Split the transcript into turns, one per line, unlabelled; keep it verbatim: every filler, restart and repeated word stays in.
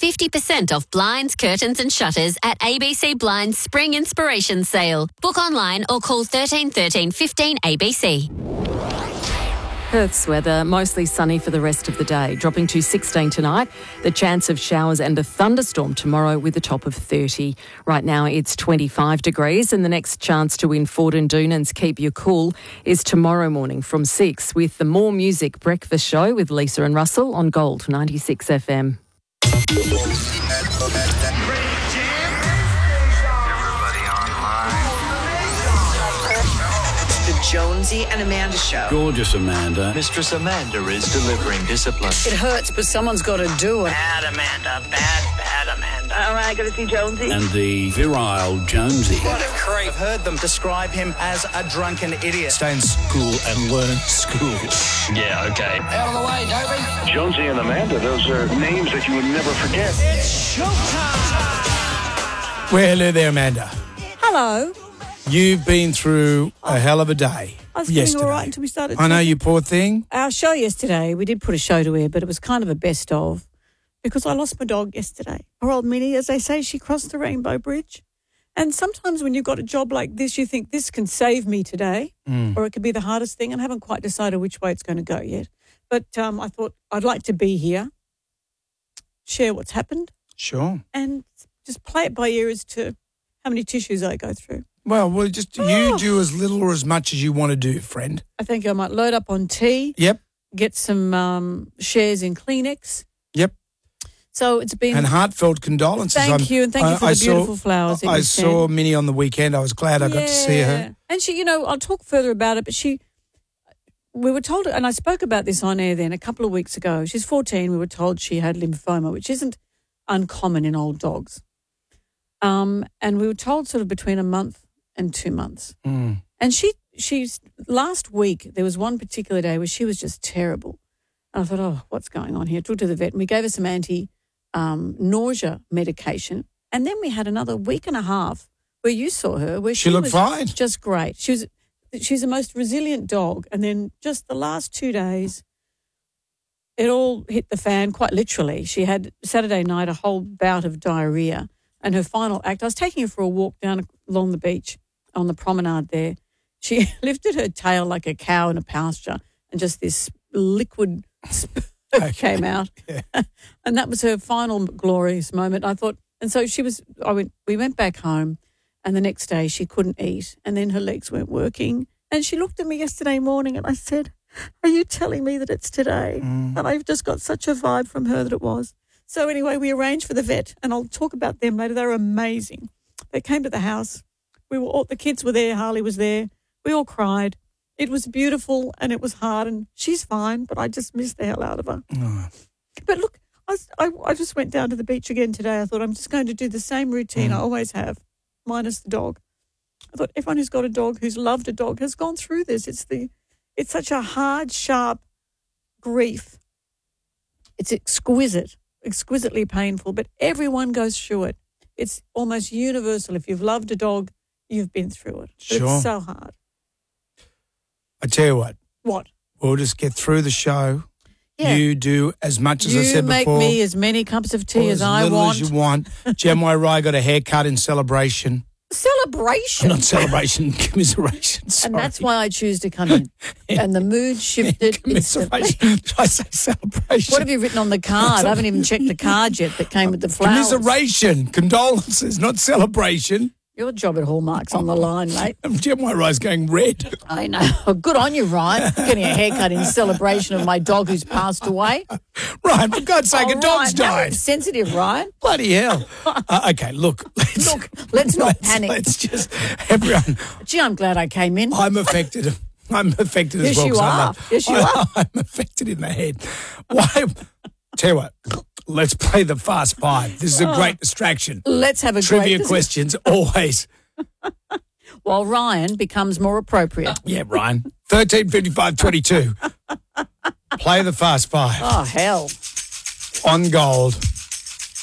fifty percent off blinds, curtains and shutters at A B C Blinds Spring Inspiration Sale. Book online or call thirteen thirteen fifteen A B C.
Perth's weather, mostly sunny for the rest of the day, dropping to sixteen tonight. The chance of showers and a thunderstorm tomorrow with a top of thirty. Right now it's twenty-five degrees, and the next chance to win Ford and Dunans Keep You Cool is tomorrow morning from six with the More Music Breakfast Show with Lisa and Russell on Gold ninety-six F M.
Jonesy and Amanda Show.
Gorgeous Amanda.
Mistress Amanda is delivering discipline.
It hurts, but someone's got to do it.
Bad Amanda, bad, bad Amanda.
All right, got to see Jonesy.
And the virile Jonesy.
What a creep. I've heard them describe him as a drunken idiot.
Stay in school and learn school.
Yeah, okay.
Out of the way, Dopey.
Jonesy and Amanda, those are names that you would never forget.
It's showtime.
Well, hello there, Amanda.
Hello.
You've been through a hell of a day
I was
yesterday.
feeling all right until we started.
I know,
talking.
you poor thing.
Our show yesterday, we did put a show to air, but it was kind of a best of because I lost my dog yesterday. Poor old Minnie, as they say, she crossed the Rainbow Bridge. And sometimes when you've got a job like this, you think this can save me today,
Mm.
or it could be the hardest thing. And I haven't quite decided which way it's going to go yet. But um, I thought I'd like to be here, share what's happened,
Sure.
and just play it by ear as to how many tissues I go through.
Well, well, just
Oh.
you do as little or as much as you want to do, friend.
I think I might load up on tea.
Yep.
Get some um, shares in Kleenex.
Yep.
So it's been...
And heartfelt condolences.
Thank
I'm-
you, and thank you for
I- I
the beautiful
saw,
flowers that
I
you
saw
sent.
Minnie on the weekend. I was glad I got to see her.
Yeah. And she, you know, I'll talk further about it, but she... We were told, and I spoke about this on air then a couple of weeks ago. She's fourteen. We were told she had lymphoma, which isn't uncommon in old dogs. Um, and we were told sort of between a month and two months.
Mm.
And she, she's last week, there was one particular day where she was just terrible. And I thought, oh, what's going on here? Took her to the vet and we gave her some anti um, nausea medication. And then we had another week and a half where you saw her where she,
She looked
was
fine.
just great. She was, she's the most resilient dog. And then just the last two days, it all hit the fan quite literally. She had Saturday night a whole bout of diarrhea. And her final act, I was taking her for a walk down along the beach on the promenade there. She lifted her tail like a cow in a pasture and just this liquid
Okay.
came out.
Yeah.
And that was her final glorious moment. I thought, and so she was, I went, we went back home and the next day she couldn't eat and then her legs weren't working. And she looked at me yesterday morning and I said, are you telling me that it's today?
Mm.
And I've just got such a vibe from her that it was. So anyway, we arranged for the vet and I'll talk about them later. They were amazing. They came to the house. We were all, the kids were there. Harley was there. We all cried. It was beautiful and it was hard and she's fine, but I just missed the hell out of her.
Oh.
But look, I, was- I, I just went down to the beach again today. I thought I'm just going to do the same routine
Mm.
I always have, minus the dog. I thought everyone who's got a dog, who's loved a dog, has gone through this. It's the, it's such a hard, sharp grief. It's exquisite, exquisitely painful, but everyone goes through it. It's almost universal. If you've loved a dog, you've been through it. But
Sure.
It's so hard.
I tell you what,
What?
we'll just get through the show.
Yeah.
You do as much as
you
I said
make
before.
me as many cups of tea
or
as I
little
want.
as you want. Jem Wai got a haircut in celebration.
Celebration.
Not celebration, commiseration. Sorry.
And that's why I choose to come in. And the mood shifted instantly.
Commiseration. Did I say celebration?
What have you written on the card? I haven't even checked the card yet that came with the flowers.
Commiseration, condolences, not celebration.
Your job at Hallmark's on the line, mate.
Jem Wai's going red.
I know. Good on you, Ryan. Getting a haircut in celebration of my dog who's passed away.
Ryan, for God's sake,
Oh,
a dog's
Ryan, that
died.
was sensitive, Ryan.
Bloody hell. Uh, okay, look. Let's,
Look, let's not
let's,
panic.
Let's just, everyone,
Gee, I'm glad I came in.
I'm affected. I'm affected
Yes,
as well.
you
'cause I
are.
love-
Yes, you
I-
are.
I'm affected in the head. Why? Tell you what, let's play the Fast Five. This is a great distraction.
Let's have a
Trivia
great
questions, always.
while Ryan becomes more appropriate.
Yeah, Ryan. thirteen fifty-five twenty-two. Play the Fast Five
Oh, hell.
on Gold.